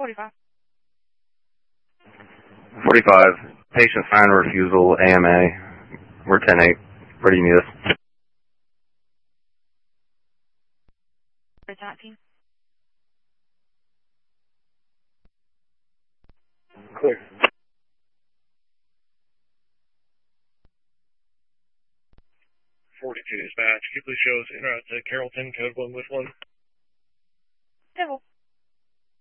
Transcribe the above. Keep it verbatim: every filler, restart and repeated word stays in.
forty-five. forty-five. Patient sign refusal, A M A. We're ten eight. Where do you need us? nineteen. Clear. forty-two dispatch. Could you please show us en route to Carrollton, code one with one? Devil.